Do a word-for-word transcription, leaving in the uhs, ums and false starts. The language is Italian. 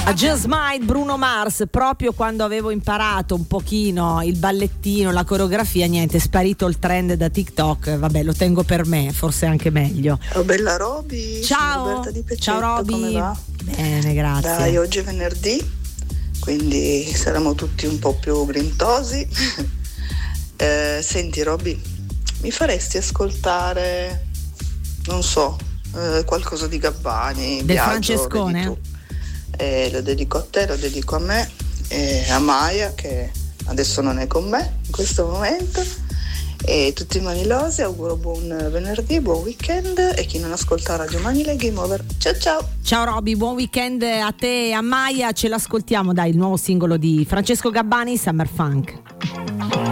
A Just Might, Bruno Mars, proprio quando avevo imparato un pochino il ballettino, la coreografia, niente, è sparito il trend da TikTok, vabbè, lo tengo per me, forse anche meglio. Oh, bella Roby, ciao, sono Roberta di Pecetto, ciao Roby, come va? Bene, grazie. Dai, oggi è venerdì, quindi saremo tutti un po' più grintosi. eh, senti Roby, mi faresti ascoltare, non so, eh, qualcosa di Gabbani, del Biagio, Francescone? vedi tu. Eh, lo dedico a te, lo dedico a me e a Maya che adesso non è con me in questo momento, e tutti i manilosi auguro buon venerdì, buon weekend, e chi non ascolta Radio Manile Game Over, ciao ciao. Ciao Roby, buon weekend a te e a Maya, ce l'ascoltiamo, dai, il nuovo singolo di Francesco Gabbani, Summer Funk.